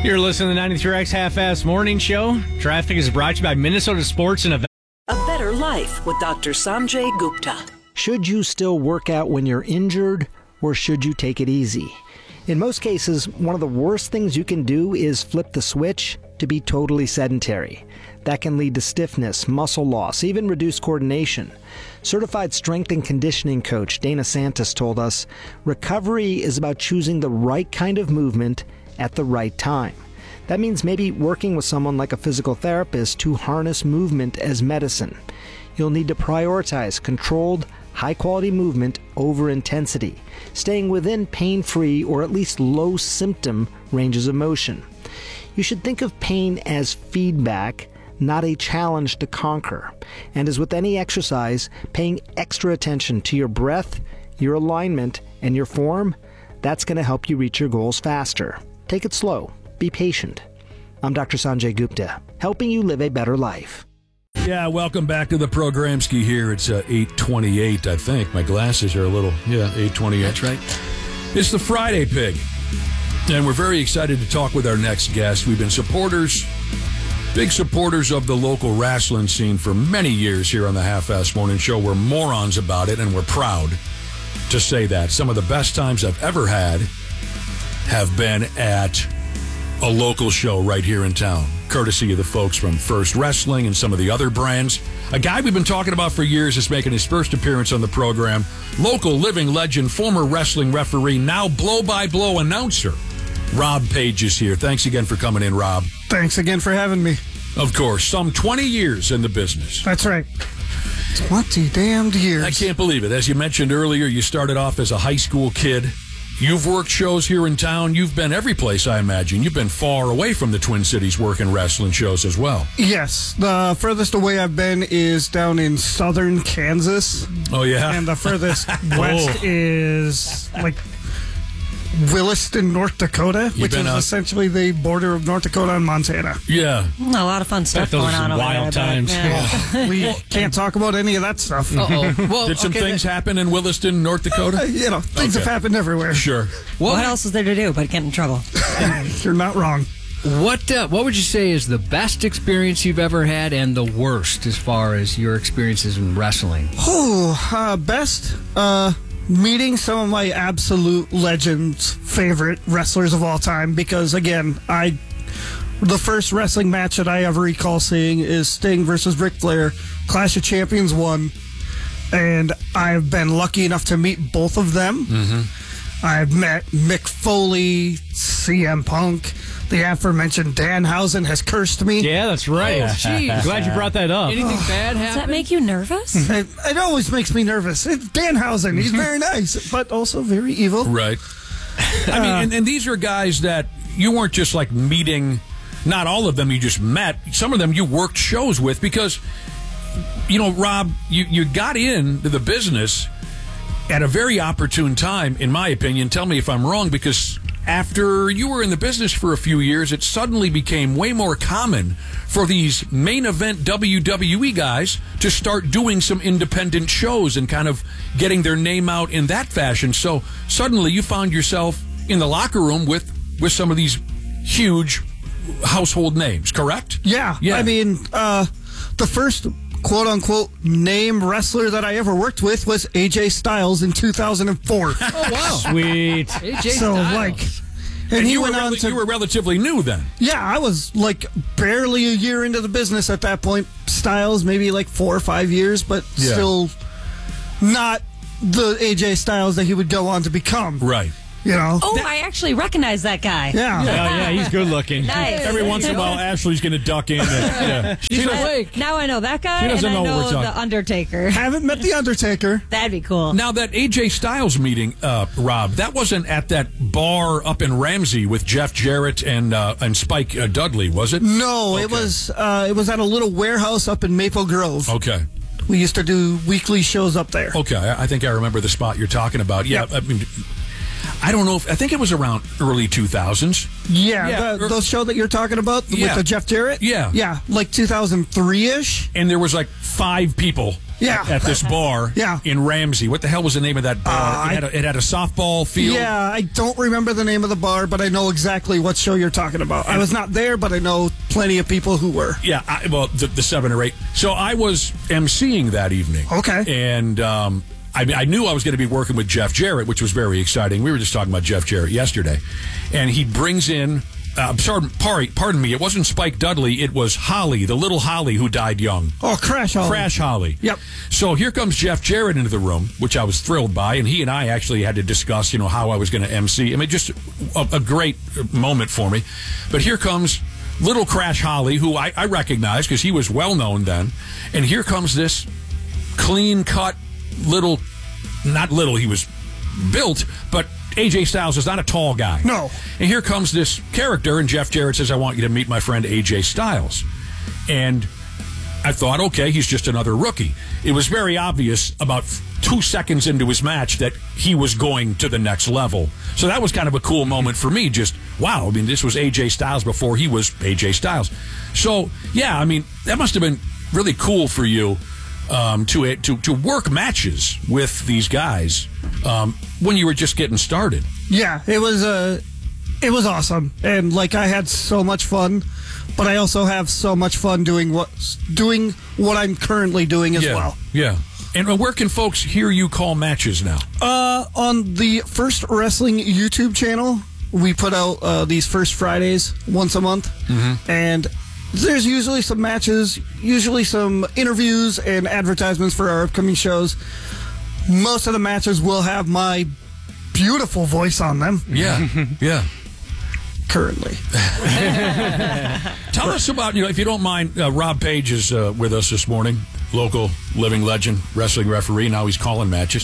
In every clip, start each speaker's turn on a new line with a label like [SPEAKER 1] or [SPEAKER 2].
[SPEAKER 1] You're listening to the 93X Half-Ass Morning Show. Traffic is brought to you by Minnesota Sports and Events.
[SPEAKER 2] A Better Life with Dr. Sanjay Gupta.
[SPEAKER 3] Should you still work out when you're injured, or should you take it easy? In most cases, one of the worst things you can do is flip the switch to be totally sedentary. That can lead to stiffness, muscle loss, even reduced coordination. Certified strength and conditioning coach Dana Santos told us, recovery is about choosing the right kind of movement at the right time. That means maybe working with someone like a physical therapist to harness movement as medicine. You'll need to prioritize controlled, high-quality movement over intensity, staying within pain-free or at least low-symptom ranges of motion. You should think of pain as feedback, not a challenge to conquer. And as with any exercise, paying extra attention to your breath, your alignment, and your form, that's going to help you reach your goals faster. Take it slow. Be patient. I'm Dr. Sanjay Gupta, helping you live a better life.
[SPEAKER 4] Yeah, welcome back to the Programski here. It's 8:28, I think. My glasses are a little, 8:28.
[SPEAKER 1] That's right.
[SPEAKER 4] It's the Friday Pig, and we're very excited to talk with our next guest. We've been big supporters of the local wrestling scene for many years here on the Half-Ass Morning Show. We're morons about it, and we're proud to say that. Some of the best times I've ever had have been at a local show right here in town, courtesy of the folks from First Wrestling and some of the other brands. A guy we've been talking about for years is making his first appearance on the program. Local living legend, former wrestling referee, now blow-by-blow announcer. Rob Page is here. Thanks again for coming in, Rob.
[SPEAKER 5] Thanks again for having me.
[SPEAKER 4] Of course, some 20 years in the business.
[SPEAKER 5] That's right. 20 damned years.
[SPEAKER 4] I can't believe it. As you mentioned earlier, you started off as a high school kid. You've worked shows here in town. You've been every place, I imagine. You've been far away from the Twin Cities working wrestling shows as well.
[SPEAKER 5] Yes. The furthest away I've been is down in southern Kansas.
[SPEAKER 4] Oh, yeah?
[SPEAKER 5] And the furthest west is, like, Williston, North Dakota, which is essentially the border of North Dakota and Montana.
[SPEAKER 4] Yeah.
[SPEAKER 6] A lot of fun stuff going on over
[SPEAKER 1] wild
[SPEAKER 6] there.
[SPEAKER 1] Times.
[SPEAKER 6] Yeah.
[SPEAKER 5] We can't talk about any of that stuff.
[SPEAKER 6] Well,
[SPEAKER 4] Did some things happen in Williston, North Dakota?
[SPEAKER 5] Things have happened everywhere.
[SPEAKER 4] Sure.
[SPEAKER 6] What else is there to do but get in trouble?
[SPEAKER 5] You're not wrong.
[SPEAKER 7] What would you say is the best experience you've ever had and the worst as far as your experiences in wrestling?
[SPEAKER 5] Best? Meeting some of my absolute legends, favorite wrestlers of all time, because again, the first wrestling match that I ever recall seeing is Sting versus Ric Flair, Clash of Champions 1, and I've been lucky enough to meet both of them. Mm-hmm. I've met Mick Foley, CM Punk. The aforementioned Danhausen has cursed me.
[SPEAKER 1] Yeah, that's right.
[SPEAKER 7] Oh, geez.
[SPEAKER 1] Glad you brought that up.
[SPEAKER 7] Anything bad happen?
[SPEAKER 6] Does that make you nervous?
[SPEAKER 5] It always makes me nervous. It's Danhausen. He's very nice, but also very evil.
[SPEAKER 4] Right. I mean, and these are guys that you weren't just like meeting, not all of them you just met. Some of them you worked shows with because, Rob, you got into the business at a very opportune time, in my opinion. Tell me if I'm wrong, because after you were in the business for a few years, it suddenly became way more common for these main event WWE guys to start doing some independent shows and kind of getting their name out in that fashion. So suddenly you found yourself in the locker room with some of these huge household names, correct?
[SPEAKER 5] Yeah. I mean, the first quote-unquote name wrestler that I ever worked with was AJ Styles in 2004.
[SPEAKER 7] Oh, wow.
[SPEAKER 1] Sweet.
[SPEAKER 7] AJ
[SPEAKER 5] So,
[SPEAKER 7] Styles.
[SPEAKER 5] and he
[SPEAKER 4] you
[SPEAKER 5] went
[SPEAKER 4] were
[SPEAKER 5] on to...
[SPEAKER 4] You were relatively new then.
[SPEAKER 5] Yeah, I was barely a year into the business at that point. Styles, maybe 4 or 5 years, but still not the AJ Styles that he would go on to become.
[SPEAKER 4] Right.
[SPEAKER 6] Oh, I actually recognize that guy.
[SPEAKER 5] Yeah.
[SPEAKER 1] He's good looking.
[SPEAKER 6] Nice.
[SPEAKER 4] Every once in a while, Ashley's going to duck in.
[SPEAKER 7] She's awake.
[SPEAKER 6] Now I know that guy,
[SPEAKER 4] She doesn't
[SPEAKER 6] and I
[SPEAKER 4] know what we're
[SPEAKER 6] know
[SPEAKER 4] talking.
[SPEAKER 6] the Undertaker.
[SPEAKER 5] Haven't met the Undertaker.
[SPEAKER 6] That'd be cool.
[SPEAKER 4] Now, that AJ Styles meeting, Rob, that wasn't at that bar up in Ramsey with Jeff Jarrett and Spike Dudley, was it?
[SPEAKER 5] No,
[SPEAKER 4] Okay.
[SPEAKER 5] it was at a little warehouse up in Maple Grove.
[SPEAKER 4] Okay.
[SPEAKER 5] We used to do weekly shows up there.
[SPEAKER 4] Okay, I think I remember the spot you're talking about. Yeah,
[SPEAKER 5] Yep.
[SPEAKER 4] I mean, I don't know I think it was around early 2000s.
[SPEAKER 5] Yeah, those show that you're talking about with the Jeff Jarrett?
[SPEAKER 4] Yeah.
[SPEAKER 5] Yeah, 2003-ish.
[SPEAKER 4] And there was 5 people
[SPEAKER 5] Yeah.
[SPEAKER 4] at this bar
[SPEAKER 5] Yeah.
[SPEAKER 4] in Ramsey. What the hell was the name of that bar? It had a softball field.
[SPEAKER 5] Yeah, I don't remember the name of the bar, but I know exactly what show you're talking about. I was not there, but I know plenty of people who were.
[SPEAKER 4] Yeah, the 7 or 8. So I was emceeing that evening.
[SPEAKER 5] Okay.
[SPEAKER 4] And I knew I was going to be working with Jeff Jarrett, which was very exciting. We were just talking about Jeff Jarrett yesterday. And he brings in, pardon me, it wasn't Spike Dudley, it was Holly, the little Holly who died young.
[SPEAKER 5] Oh, Crash Holly.
[SPEAKER 4] Crash Holly.
[SPEAKER 5] Yep.
[SPEAKER 4] So here comes Jeff Jarrett into the room, which I was thrilled by, and he and I actually had to discuss, how I was going to MC. I mean, just a great moment for me. But here comes little Crash Holly, who I recognize because he was well known then, and here comes this clean-cut little, not little, he was built, but AJ Styles is not a tall guy.
[SPEAKER 5] No.
[SPEAKER 4] And here comes this character, and Jeff Jarrett says, I want you to meet my friend AJ Styles. And I thought, okay, he's just another rookie. It was very obvious about 2 seconds into his match that he was going to the next level. So that was kind of a cool moment for me. Just, wow, I mean, this was AJ Styles before he was AJ Styles. So, yeah, I mean, that must have been really cool for you to work matches with these guys when you were just getting started.
[SPEAKER 5] Yeah, it was awesome, and I had so much fun, but I also have so much fun doing what I'm currently doing as well.
[SPEAKER 4] Yeah. And where can folks hear you call matches now?
[SPEAKER 5] On the First Wrestling YouTube channel, we put out these First Fridays once a month, and there's usually some matches, usually some interviews and advertisements for our upcoming shows. Most of the matches will have my beautiful voice on them.
[SPEAKER 4] Yeah, yeah.
[SPEAKER 5] Currently.
[SPEAKER 4] Tell us about, if you don't mind, Rob Page is with us this morning, local living legend, wrestling referee. Now he's calling matches.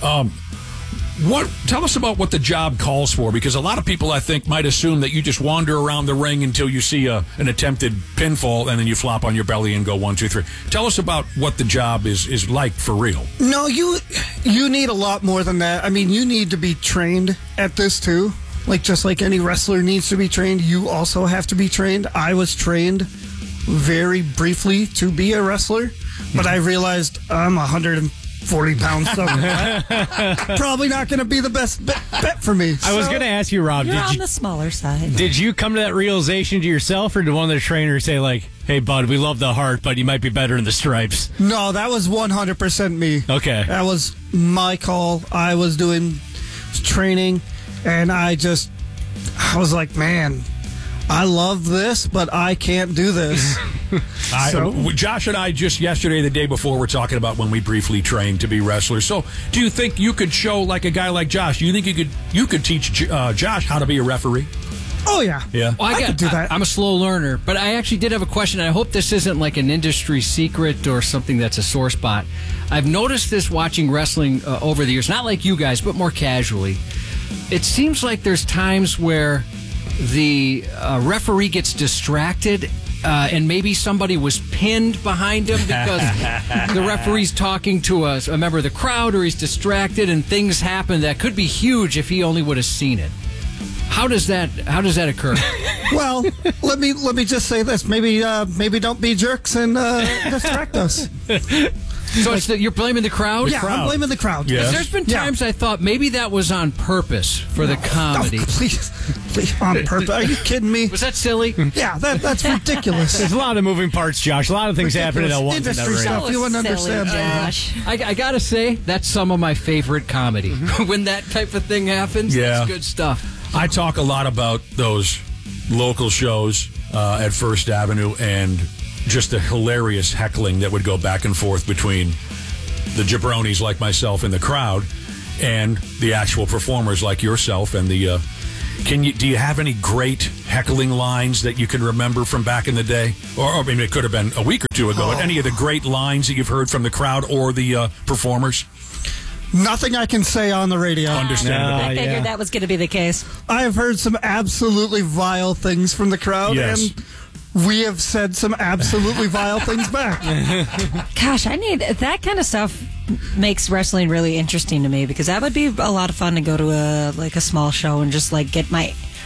[SPEAKER 4] Tell us about what the job calls for, because a lot of people, I think, might assume that you just wander around the ring until you see an attempted pinfall and then you flop on your belly and go 1, 2, 3. Tell us about what the job is like for real.
[SPEAKER 5] No, you need a lot more than that. I mean, you need to be trained at this too. Just like any wrestler needs to be trained, you also have to be trained. I was trained very briefly to be a wrestler, but I realized I'm 140 pounds, so probably not going to be the best bet for me.
[SPEAKER 1] I was going to ask you, Rob,
[SPEAKER 6] You're on the smaller side.
[SPEAKER 1] Did you come to that realization to yourself, or did one of the trainers say, hey, bud, we love the heart, but you might be better in the stripes?
[SPEAKER 5] No, that was 100% me.
[SPEAKER 1] Okay.
[SPEAKER 5] That was my call. I was doing training, and I was like, man, I love this, but I can't do this.
[SPEAKER 4] Josh and I just yesterday, the day before, were talking about when we briefly trained to be wrestlers. So, do you think you could show a guy like Josh? Do you think you could teach Josh how to be a referee?
[SPEAKER 5] Oh yeah,
[SPEAKER 4] yeah.
[SPEAKER 7] Well,
[SPEAKER 5] I could do that.
[SPEAKER 7] I'm a slow learner, but I actually did have a question. I hope this isn't an industry secret or something that's a sore spot. I've noticed this watching wrestling over the years, not like you guys, but more casually. It seems like there's times where the referee gets distracted and maybe somebody was pinned behind him because the referee's talking to a member of the crowd, or he's distracted, and things happen that could be huge if he only would have seen it. How does that occur?
[SPEAKER 5] Well, let me just say this. Maybe don't be jerks and distract us.
[SPEAKER 7] So you're blaming the crowd?
[SPEAKER 5] Yeah, I'm blaming the crowd.
[SPEAKER 4] Yeah.
[SPEAKER 7] There's been times I thought maybe that was on purpose for the comedy.
[SPEAKER 5] Oh, please, on purpose. Are you kidding me?
[SPEAKER 7] Was that silly?
[SPEAKER 5] Yeah, that's ridiculous.
[SPEAKER 1] There's a lot of moving parts, Josh. A lot of things happening at once.
[SPEAKER 5] Industry
[SPEAKER 1] in that ring.
[SPEAKER 5] stuff. You wouldn't understand.
[SPEAKER 6] Josh.
[SPEAKER 7] I gotta say, that's some of my favorite comedy. When that type of thing happens, that's good stuff.
[SPEAKER 4] I talk a lot about those local shows at First Avenue and just the hilarious heckling that would go back and forth between the jabronis like myself in the crowd and the actual performers like yourself and the do you have any great heckling lines that you can remember from back in the day? Or I mean, it could have been a week or two ago. Any of the great lines that you've heard from the crowd or the performers?
[SPEAKER 5] Nothing I can say on the radio.
[SPEAKER 4] Understandable.
[SPEAKER 6] I figured that was going to be the case.
[SPEAKER 5] I have heard some absolutely vile things from the crowd,
[SPEAKER 4] Yes.
[SPEAKER 5] and we have said some absolutely vile things back.
[SPEAKER 6] Gosh, I need that kind of stuff. Makes wrestling really interesting to me, because that would be a lot of fun to go to a small show and just get my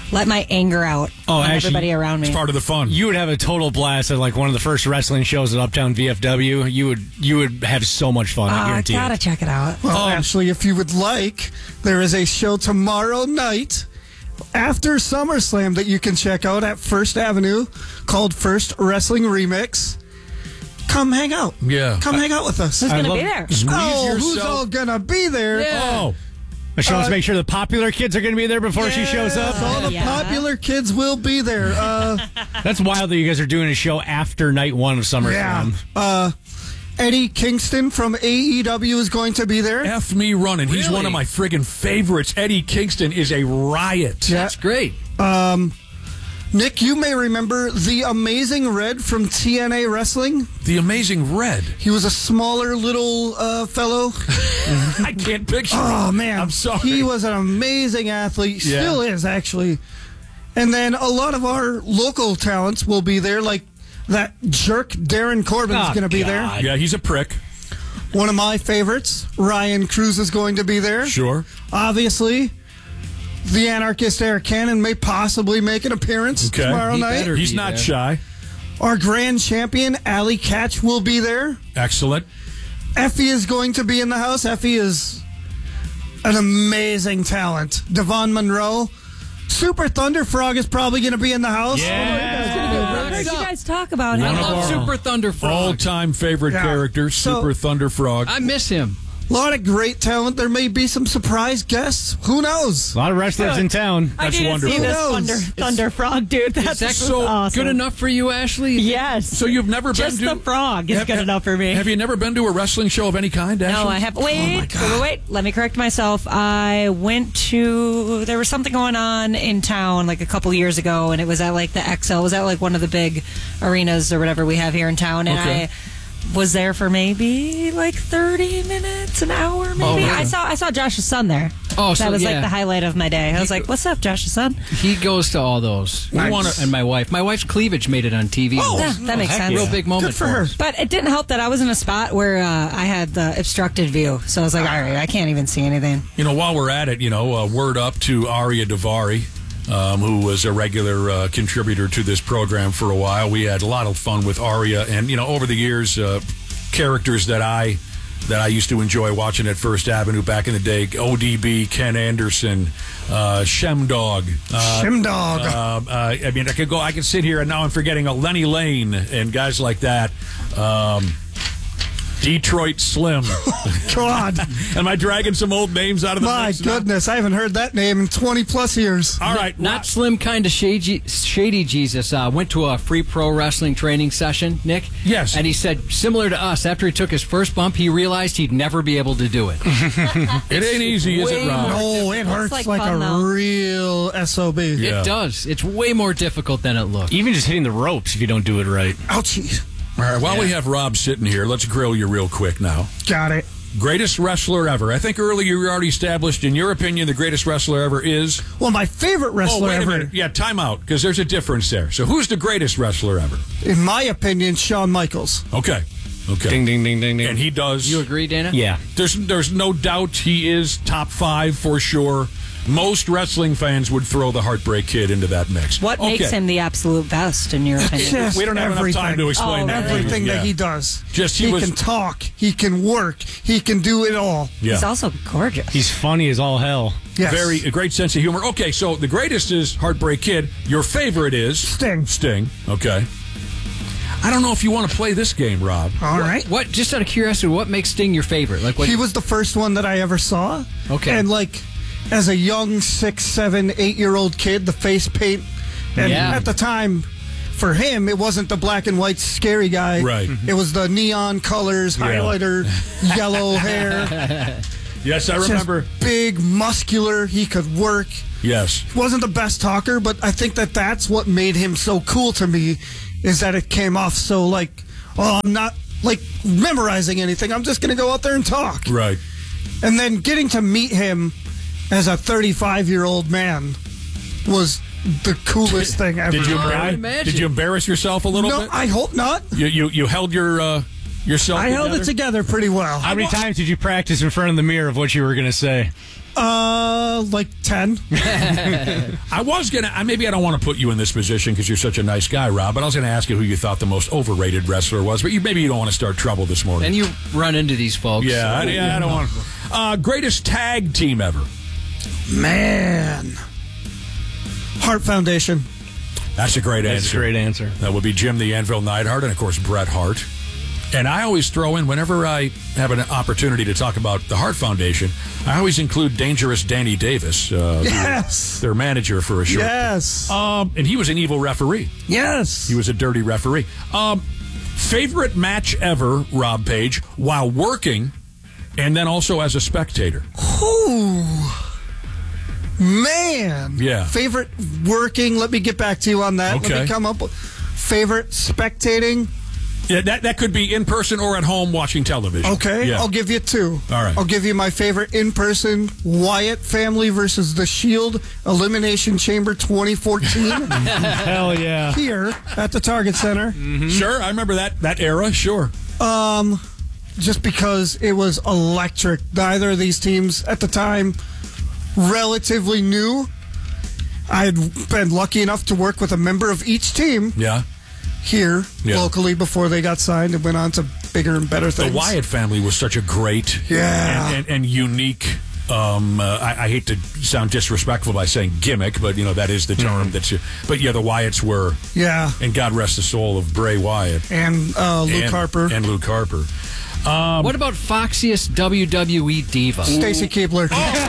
[SPEAKER 6] let my anger out on
[SPEAKER 1] actually,
[SPEAKER 6] everybody around me.
[SPEAKER 4] It's part of the fun.
[SPEAKER 1] You would have a total blast at like one of the first wrestling shows at Uptown VFW. You would have so much fun. I guarantee
[SPEAKER 6] gotta
[SPEAKER 1] it.
[SPEAKER 6] check it out.
[SPEAKER 5] Well, actually, if you would like, there is a show tomorrow night after SummerSlam that you can check out at First Avenue called First Wrestling Remix. Come hang out.
[SPEAKER 4] Yeah.
[SPEAKER 5] Come hang out with us.
[SPEAKER 6] Who's going to be there?
[SPEAKER 5] Who's all going to be there?
[SPEAKER 4] Oh.
[SPEAKER 1] She wants to make sure the popular kids are going to be there before she shows up.
[SPEAKER 5] All the popular kids will be there.
[SPEAKER 1] That's wild that you guys are doing a show after night one of SummerSlam.
[SPEAKER 5] Yeah. Eddie Kingston from AEW is going to be there.
[SPEAKER 4] F me running. He's
[SPEAKER 7] Really?
[SPEAKER 4] one of my friggin' favorites. Eddie Kingston is a riot.
[SPEAKER 7] That's great.
[SPEAKER 5] Nick, you may remember the Amazing Red from TNA Wrestling.
[SPEAKER 4] The Amazing Red.
[SPEAKER 5] He was a smaller little fellow.
[SPEAKER 4] I can't picture
[SPEAKER 5] Oh,
[SPEAKER 4] him.
[SPEAKER 5] man.
[SPEAKER 4] I'm sorry.
[SPEAKER 5] He was an amazing athlete.
[SPEAKER 4] Yeah.
[SPEAKER 5] Still is, actually. And then a lot of our local talents will be there, like that jerk Darren Corbin's
[SPEAKER 1] Oh,
[SPEAKER 5] going to be
[SPEAKER 1] God.
[SPEAKER 5] there.
[SPEAKER 4] Yeah, he's a prick.
[SPEAKER 5] One of my favorites, Ryan Cruz, is going to be there.
[SPEAKER 4] Sure.
[SPEAKER 5] Obviously, the anarchist Eric Cannon may possibly make an appearance
[SPEAKER 4] Okay.
[SPEAKER 5] tomorrow
[SPEAKER 7] He
[SPEAKER 5] night.
[SPEAKER 7] better.
[SPEAKER 4] He's
[SPEAKER 7] be
[SPEAKER 4] not
[SPEAKER 7] there.
[SPEAKER 4] shy.
[SPEAKER 5] Our grand champion, Allie Catch, will be there.
[SPEAKER 4] Excellent.
[SPEAKER 5] Effie is going to be in the house. Effie is an amazing talent. Devon Monroe. Super Thunder Frog is probably going to be in the house.
[SPEAKER 6] I heard you guys talk about him.
[SPEAKER 7] I love Super Thunder Frog.
[SPEAKER 4] All-time favorite
[SPEAKER 5] Yeah.
[SPEAKER 4] character,
[SPEAKER 5] So-
[SPEAKER 4] Super Thunder Frog.
[SPEAKER 7] I miss him.
[SPEAKER 5] A lot of great talent. There may be some surprise guests. Who knows?
[SPEAKER 1] A lot of wrestlers in town.
[SPEAKER 8] I
[SPEAKER 4] That's
[SPEAKER 8] need
[SPEAKER 4] wonderful.
[SPEAKER 8] to see this
[SPEAKER 5] Who knows?
[SPEAKER 8] Thunder Frog, dude. That's
[SPEAKER 7] Is that
[SPEAKER 4] so
[SPEAKER 8] awesome.
[SPEAKER 7] good enough for you, Ashley?
[SPEAKER 8] Yes.
[SPEAKER 4] So you've never
[SPEAKER 8] Just
[SPEAKER 4] been to...
[SPEAKER 8] the frog is good enough for me.
[SPEAKER 4] Have you never been to a wrestling show of any kind, Ashley?
[SPEAKER 6] No, I have. Wait. Let me correct myself. I went to. There was something going on in town like a couple years ago, and it was at like the XL. It was at like one of the big arenas or whatever we have here in town, and
[SPEAKER 4] Okay.
[SPEAKER 6] I was there for maybe like 30 minutes, an hour, maybe.
[SPEAKER 7] Oh, really?
[SPEAKER 6] I saw Josh's son there.
[SPEAKER 7] Oh, so
[SPEAKER 6] that was
[SPEAKER 7] yeah.
[SPEAKER 6] like the highlight of my day. I was like, "What's up, Josh's son?"
[SPEAKER 7] He goes to all those. And my wife. My wife's cleavage made it on TV.
[SPEAKER 6] Yeah, that makes sense.
[SPEAKER 7] Real big moment
[SPEAKER 5] Good for her.
[SPEAKER 7] us.
[SPEAKER 6] But it didn't help that I was in a spot where I had the obstructed view, so I was like, "All right, I can't even see anything."
[SPEAKER 4] You know, while we're at it, word up to Aria Davari, who was a regular contributor to this program for a while. We had a lot of fun with Aria, and over the years, characters that I used to enjoy watching at First Avenue back in the day: ODB, Ken Anderson, Shemdog.
[SPEAKER 5] Shimdog.
[SPEAKER 4] I could sit here and now I'm forgetting Lenny Lane and guys like that. Detroit Slim.
[SPEAKER 5] God.
[SPEAKER 4] Am I dragging some old names out of the
[SPEAKER 5] My
[SPEAKER 4] mix now?
[SPEAKER 5] goodness. I haven't heard that name in 20 plus years.
[SPEAKER 4] All right.
[SPEAKER 7] Not slim kind of shady Jesus. Went to a free pro wrestling training session, Nick.
[SPEAKER 4] Yes.
[SPEAKER 7] And he said, similar to us, after he took his first bump, he realized he'd never be able to do it.
[SPEAKER 4] It ain't easy, is it, Rob?
[SPEAKER 5] Oh, it hurts
[SPEAKER 6] like
[SPEAKER 5] like,
[SPEAKER 6] fun,
[SPEAKER 5] a
[SPEAKER 6] though.
[SPEAKER 5] real SOB.
[SPEAKER 4] Yeah.
[SPEAKER 7] It does. It's way more difficult than it looks.
[SPEAKER 1] Even just hitting the ropes if you don't do it right.
[SPEAKER 5] Ouchie.
[SPEAKER 4] All right, while we have Rob sitting here, let's grill you real quick now.
[SPEAKER 5] Got it.
[SPEAKER 4] Greatest wrestler ever. I think earlier you already established, in your opinion, the greatest wrestler ever is...
[SPEAKER 5] Well, my favorite wrestler
[SPEAKER 4] wait a
[SPEAKER 5] ever,
[SPEAKER 4] minute. Yeah, time out, because there's a difference there. So who's the greatest wrestler ever?
[SPEAKER 5] in my opinion, Shawn Michaels.
[SPEAKER 4] Okay.
[SPEAKER 1] Ding, ding, ding, ding, ding.
[SPEAKER 4] And he does...
[SPEAKER 7] You agree, Dana?
[SPEAKER 1] Yeah.
[SPEAKER 4] There's no doubt he is top 5 for sure. Most wrestling fans would throw the Heartbreak Kid into that mix.
[SPEAKER 6] What makes him the absolute best, in your opinion?
[SPEAKER 5] Just
[SPEAKER 4] We don't have enough time to explain that.
[SPEAKER 5] Everything
[SPEAKER 4] Yeah.
[SPEAKER 5] that he does.
[SPEAKER 4] Just
[SPEAKER 5] he
[SPEAKER 4] was-
[SPEAKER 5] can talk. He can work. He can do it all.
[SPEAKER 4] Yeah.
[SPEAKER 6] He's also gorgeous.
[SPEAKER 1] He's funny as all hell.
[SPEAKER 5] Yes.
[SPEAKER 4] A great sense of humor. Okay, so the greatest is Heartbreak Kid. Your favorite is
[SPEAKER 5] Sting.
[SPEAKER 4] Sting. Okay. I don't know if you want to play this game, Rob.
[SPEAKER 5] All right.
[SPEAKER 7] What? Just out of curiosity, what makes Sting your favorite? Like what?
[SPEAKER 5] He was the first one that I ever saw.
[SPEAKER 7] Okay.
[SPEAKER 5] And like, as a young 6, 7, 8-year-old kid, the face paint, and
[SPEAKER 7] Yeah.
[SPEAKER 5] at the time, for him, it wasn't the black and white scary guy.
[SPEAKER 4] Right.
[SPEAKER 5] It was the neon colors, highlighter, yellow hair.
[SPEAKER 4] Yes, I remember.
[SPEAKER 5] Just big, muscular. He could work.
[SPEAKER 4] Yes.
[SPEAKER 5] He wasn't the best talker, but I think that that's what made him so cool to me, is that it came off so like, oh, I'm not like memorizing anything. I'm just going to go out there and talk.
[SPEAKER 4] Right.
[SPEAKER 5] And then getting to meet him as a 35-year-old man was the coolest thing ever.
[SPEAKER 4] Did you
[SPEAKER 7] imagine.
[SPEAKER 4] Did you embarrass yourself a little
[SPEAKER 5] No,
[SPEAKER 4] bit?
[SPEAKER 5] I hope not.
[SPEAKER 4] You held yourself
[SPEAKER 5] I held it
[SPEAKER 4] together?
[SPEAKER 5] together pretty well.
[SPEAKER 1] How many times did you practice in front of the mirror of what you were going to say?
[SPEAKER 5] Like 10.
[SPEAKER 4] I was going to, maybe I don't want to put you in this position because you're such a nice guy, Rob, but I was going to ask you who you thought the most overrated wrestler was, but maybe you don't want to start trouble this morning.
[SPEAKER 7] And you run into these folks.
[SPEAKER 4] Yeah, I don't want to. Greatest tag team ever.
[SPEAKER 5] Man. Heart Foundation.
[SPEAKER 4] That's a great answer.
[SPEAKER 1] That's a great answer.
[SPEAKER 4] That would be Jim the Anvil Neidhart and, of course, Bret Hart. And I always throw in, whenever I have an opportunity to talk about the Hart Foundation, I always include Dangerous Danny Davis, their manager for a short.
[SPEAKER 5] Yes.
[SPEAKER 4] And he was an evil referee.
[SPEAKER 5] Yes.
[SPEAKER 4] He was a dirty referee. Favorite match ever, Rob Page, while working and then also as a spectator?
[SPEAKER 5] Ooh. Man.
[SPEAKER 4] Yeah.
[SPEAKER 5] Favorite working, let me get back to you on that.
[SPEAKER 4] Okay.
[SPEAKER 5] Let me come up with favorite spectating.
[SPEAKER 4] Yeah, that could be in person or at home watching television.
[SPEAKER 5] Okay,
[SPEAKER 4] Yeah.
[SPEAKER 5] I'll give you 2.
[SPEAKER 4] All right.
[SPEAKER 5] I'll give you my favorite in-person, Wyatt family versus The Shield Elimination Chamber 2014
[SPEAKER 1] Hell yeah.
[SPEAKER 5] here at the Target Center.
[SPEAKER 4] Sure, I remember that era, sure.
[SPEAKER 5] Just because it was electric. Neither of these teams at the time relatively new. I had been lucky enough to work with a member of each team
[SPEAKER 4] Yeah.
[SPEAKER 5] here locally before they got signed and went on to bigger and better things.
[SPEAKER 4] The Wyatt family was such a great and unique. I hate to sound disrespectful by saying gimmick, but that is the term. But the Wyatts were.
[SPEAKER 5] Yeah.
[SPEAKER 4] And God rest the soul of Bray Wyatt
[SPEAKER 5] And Luke Harper.
[SPEAKER 4] and Luke Harper.
[SPEAKER 7] What about foxiest WWE diva?
[SPEAKER 5] Stacy Keibler.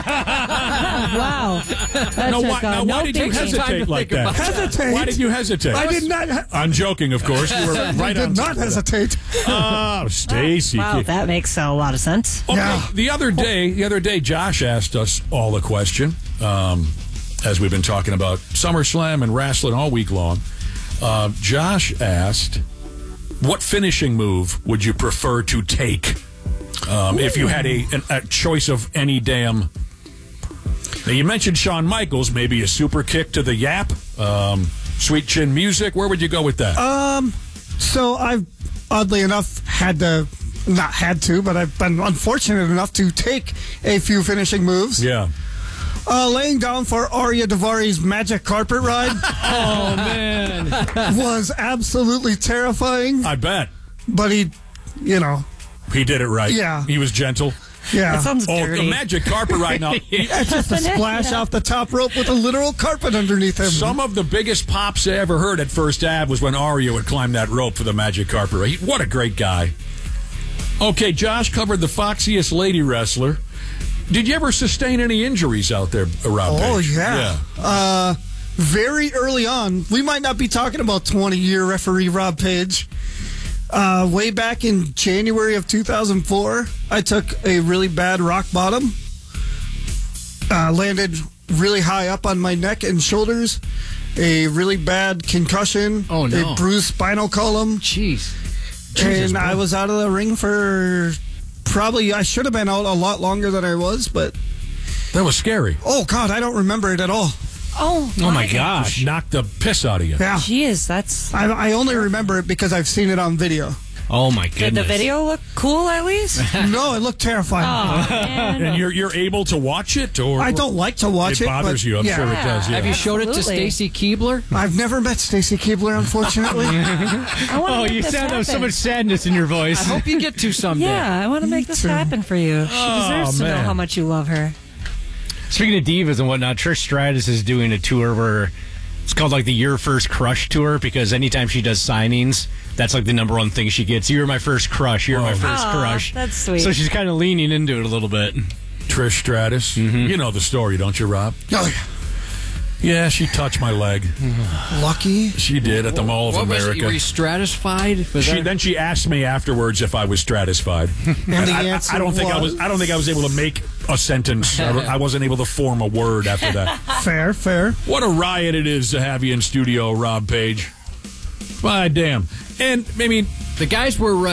[SPEAKER 8] Wow. That
[SPEAKER 4] Now,
[SPEAKER 8] took
[SPEAKER 4] why did you
[SPEAKER 8] thinking.
[SPEAKER 4] hesitate like that?
[SPEAKER 5] Hesitate?
[SPEAKER 4] Why did you hesitate?
[SPEAKER 5] I did not.
[SPEAKER 4] I'm joking, of course. You were right
[SPEAKER 5] I
[SPEAKER 4] on
[SPEAKER 5] did
[SPEAKER 4] top
[SPEAKER 5] not
[SPEAKER 4] of that.
[SPEAKER 5] hesitate.
[SPEAKER 4] Oh, Stacy.
[SPEAKER 8] Wow, that makes a lot of sense.
[SPEAKER 4] Okay,
[SPEAKER 5] Yeah.
[SPEAKER 4] the other day, Josh asked us all a question, as we've been talking about SummerSlam and wrestling all week long. Josh asked, what finishing move would you prefer to take if you had a choice of any damn... Now, you mentioned Shawn Michaels, maybe a super kick to the yap, sweet chin music. Where would you go with that?
[SPEAKER 5] So I've, oddly enough, not had to, but I've been unfortunate enough to take a few finishing moves.
[SPEAKER 4] Yeah.
[SPEAKER 5] Laying down for Arya Davari's magic carpet ride
[SPEAKER 1] Oh, man.
[SPEAKER 5] was absolutely terrifying,
[SPEAKER 4] I bet.
[SPEAKER 5] but he
[SPEAKER 4] He did it right.
[SPEAKER 5] Yeah.
[SPEAKER 4] He was gentle.
[SPEAKER 5] yeah.
[SPEAKER 8] That sounds
[SPEAKER 4] Oh,
[SPEAKER 8] dirty.
[SPEAKER 4] the magic carpet right now.
[SPEAKER 5] It's just a splash off the top rope with a literal carpet underneath him.
[SPEAKER 4] Some of the biggest pops I ever heard at First Ave was when Arya would climb that rope for the magic carpet. What a great guy. Okay, Josh covered the foxiest lady wrestler. Did you ever sustain any injuries out there, Rob
[SPEAKER 5] Oh,
[SPEAKER 4] Page?
[SPEAKER 5] yeah. Very early on, we might not be talking about 20-year referee Rob Page. Way back in January of 2004, I took a really bad rock bottom. Landed really high up on my neck and shoulders. A really bad concussion.
[SPEAKER 7] Oh, no.
[SPEAKER 5] A bruised spinal column.
[SPEAKER 7] Jeez.
[SPEAKER 5] And I was out of the ring for probably, I should have been out a lot longer than I was, but
[SPEAKER 4] That was scary.
[SPEAKER 5] oh, God, I don't remember it at all.
[SPEAKER 8] Oh
[SPEAKER 1] my gosh.
[SPEAKER 4] Just knocked the piss out of you.
[SPEAKER 5] Yeah.
[SPEAKER 8] Jeez, that's...
[SPEAKER 5] I only remember it because I've seen it on video.
[SPEAKER 1] Oh, my
[SPEAKER 8] Did
[SPEAKER 1] goodness.
[SPEAKER 8] the video look cool, at least?
[SPEAKER 5] No, it looked terrifying.
[SPEAKER 8] Oh, man.
[SPEAKER 4] And you're able to watch it, or
[SPEAKER 5] I don't like to watch it.
[SPEAKER 4] it bothers
[SPEAKER 5] but
[SPEAKER 4] you. I'm
[SPEAKER 5] yeah.
[SPEAKER 4] sure it does. Yeah.
[SPEAKER 7] Have you showed it to
[SPEAKER 8] Absolutely.
[SPEAKER 7] Stacy Keibler?
[SPEAKER 5] I've never met Stacy Keibler, unfortunately.
[SPEAKER 8] I wanna
[SPEAKER 1] Oh,
[SPEAKER 8] make
[SPEAKER 1] you
[SPEAKER 8] this
[SPEAKER 1] sound have so
[SPEAKER 8] happen.
[SPEAKER 1] much sadness in your voice.
[SPEAKER 7] I hope you get to someday.
[SPEAKER 8] Yeah, I want to make this happen for you. She deserves to know
[SPEAKER 4] man.
[SPEAKER 8] how much you love her.
[SPEAKER 1] Speaking of divas and whatnot, Trish Stratus is doing a tour where it's called like the Your First Crush tour, because anytime she does signings, that's like the number one thing she gets. You're my first crush. You're my first
[SPEAKER 8] Aw,
[SPEAKER 1] crush.
[SPEAKER 8] that's sweet.
[SPEAKER 1] So she's kind of leaning into it a little bit.
[SPEAKER 4] Trish Stratus. You know the story, don't you, Rob?
[SPEAKER 5] Oh, yeah.
[SPEAKER 4] Yeah, she touched my leg.
[SPEAKER 5] Lucky.
[SPEAKER 4] She did at the Mall of
[SPEAKER 7] What was it?
[SPEAKER 4] America.
[SPEAKER 7] Were you stratified?
[SPEAKER 4] Then she asked me afterwards if I was stratisfied.
[SPEAKER 5] And the answer
[SPEAKER 4] I don't think I was. I don't think I was able to make a sentence. I wasn't able to form a word after that.
[SPEAKER 5] Fair.
[SPEAKER 4] What a riot it is to have you in studio, Rob Page. My damn. And I mean,
[SPEAKER 7] The guys were